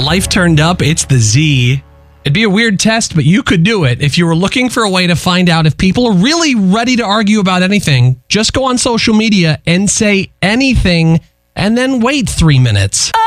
Life turned up, it's the Z. It'd be a weird test, but you could do it. If you were looking for a way to find out if people are really ready to argue about anything, just go on social media and say anything and then wait 3 minutes.